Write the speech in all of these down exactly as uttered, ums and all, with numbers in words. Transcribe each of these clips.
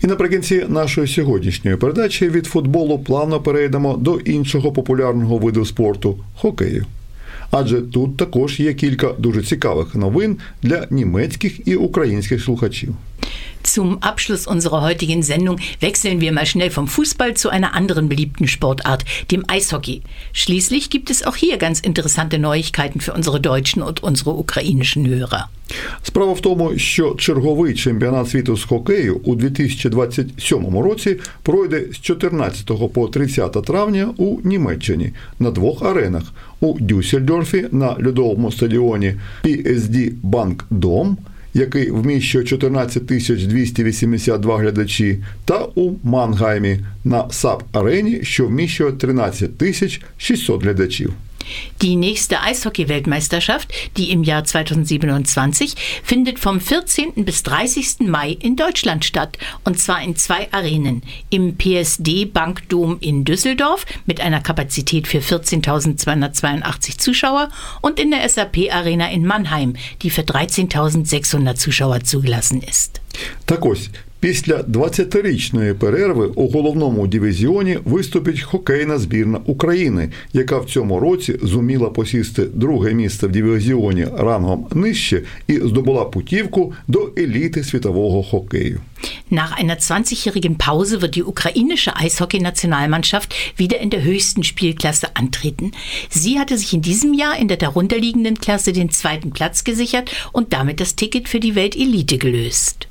І наприкінці нашої сьогоднішньої передачі від футболу плавно перейдемо до іншого популярного виду спорту – хокею. Адже тут також є кілька дуже цікавих новин для німецьких і українських слухачів. Zum Abschluss unserer heutigen Sendung wechseln wir mal schnell vom Fußball zu einer anderen beliebten Sportart, dem Eishockey. Schließlich gibt es auch hier ganz interessante Neuigkeiten für unsere deutschen und unsere ukrainischen Hörer. Справа в тому, що черговий чемпіонат світу з хокею у дві тисячі двадцять сьомому році пройде з чотирнадцятого по тридцяте травня у Німеччині на двох аренах – у Дюссельдорфі на льодовому стадіоні пі ес ді Bank Dome, який вміщує чотирнадцять тисяч двісті вісімдесят два глядачі, та у Мангаймі на САП-арені, що вміщує тринадцять тисяч шістсот глядачів. Die nächste Eishockey-Weltmeisterschaft, die im Jahr zweitausendsiebenundzwanzig, findet vom vierzehnten bis dreißigsten Mai in Deutschland statt, und zwar in zwei Arenen. Im P S D Bank Dome in Düsseldorf mit einer Kapazität für vierzehntausendzweihundertzweiundachtzig Zuschauer und in der S A P Arena in Mannheim, die für dreizehntausendsechshundert Zuschauer zugelassen ist. Так ось, після двадцятирічної перерви у головному дивізіоні виступить хокейна збірна України, яка в цьому році зуміла посісти друге місце в дивізіоні рангом нижче і здобула путівку до еліти світового хокею. Nach einer zwanzigjährigen Pause wird die ukrainische Eishockey-Nationalmannschaft wieder in der höchsten Spielklasse antreten. Sie hatte sich in diesem Jahr in der darunterliegenden Klasse den zweiten Platz gesichert und damit das Ticket für die Weltelite gelöst.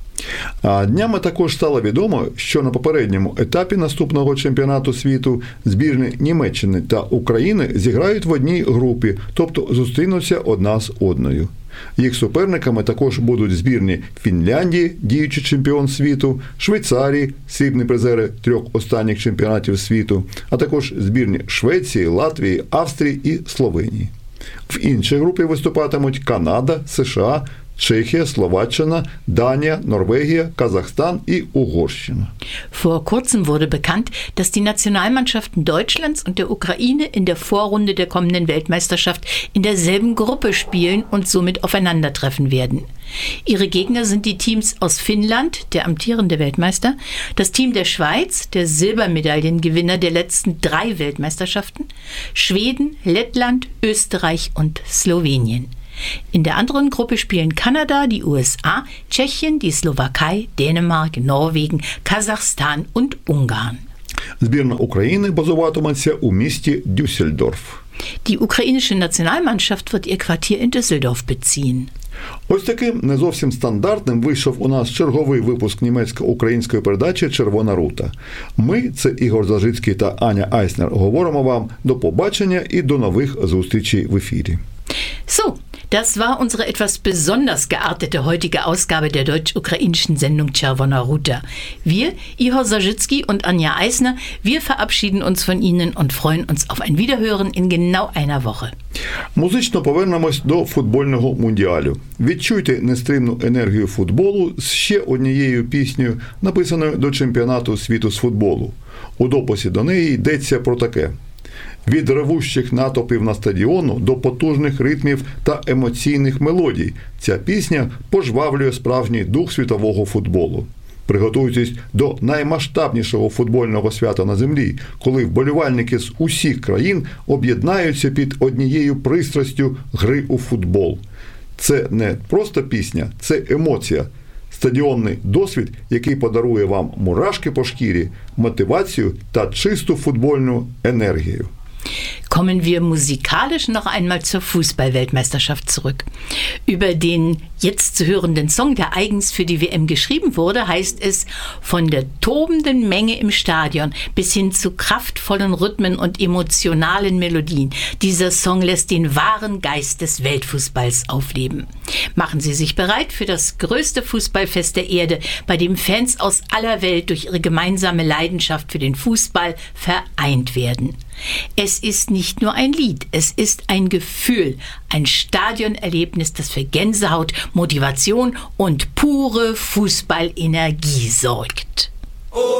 А днями також стало відомо, що на попередньому етапі наступного чемпіонату світу збірні Німеччини та України зіграють в одній групі, тобто зустрінуться одна з одною. Їх суперниками також будуть збірні Фінляндії, діючий чемпіон світу, Швейцарії, срібні призери трьох останніх чемпіонатів світу, а також збірні Швеції, Латвії, Австрії і Словенії. В іншій групі виступатимуть Канада, США, Tschechien, Slowakei, Dania, Norwegen, Kasachstan und Угорщина. Vor kurzem wurde bekannt, dass die Nationalmannschaften Deutschlands und der Ukraine in der Vorrunde der kommenden Weltmeisterschaft in derselben Gruppe spielen und somit aufeinandertreffen werden. Ihre Gegner sind die Teams aus Finnland, der amtierende Weltmeister, das Team der Schweiz, der Silbermedaillengewinner der letzten drei Weltmeisterschaften, Schweden, Lettland, Österreich und Slowenien. In der anderen Gruppe spielen Kanada, die U S A, Tschechien, die Slowakei, Dänemark, Norwegen, Kasachstan und Ungarn. Збірна України базуватиметься у місті Дюссельдорф. Die ukrainische Nationalmannschaft wird ihr Quartier in Düsseldorf beziehen. Ось таким не зовсім стандартним вийшов у нас черговий випуск німецько-української передачі «Червона рута». Ми, це Ігор Зажицький та Аня Айснер, говоримо вам до побачення і до нових зустрічей в ефірі. So, das war unsere etwas besonders geartete heutige Ausgabe der deutsch-ukrainischen Sendung Czerwona Ruta. Wir, Ihor Zajicki und Anja Eisner, wir verabschieden uns von Ihnen und freuen uns auf ein Wiederhören in genau einer Woche. Музично повернемось до футбольного мундіалю. Відчуйте нестримну енергію футболу з ще однією піснею, написаною до чемпіонату світу з футболу. У дописі до неї йдеться про таке. Від ревущих натовпів на стадіону до потужних ритмів та емоційних мелодій ця пісня пожвавлює справжній дух світового футболу. Приготуйтесь до наймасштабнішого футбольного свята на землі, коли вболівальники з усіх країн об'єднаються під однією пристрастю гри у футбол. Це не просто пісня, це емоція. Стадіонний досвід, який подарує вам мурашки по шкірі, мотивацію та чисту футбольну енергію. Kommen wir musikalisch noch einmal zur Fußball-Weltmeisterschaft zurück. Über den jetzt zu hörenden Song, der eigens für die W M geschrieben wurde, heißt es, von der tobenden Menge im Stadion bis hin zu kraftvollen Rhythmen und emotionalen Melodien. Dieser Song lässt den wahren Geist des Weltfußballs aufleben. Machen Sie sich bereit für das größte Fußballfest der Erde, bei dem Fans aus aller Welt durch ihre gemeinsame Leidenschaft für den Fußball vereint werden. Es ist nicht nur ein Lied, es ist ein Gefühl, ein Stadionerlebnis, das für Gänsehaut, Motivation und pure Fußballenergie sorgt.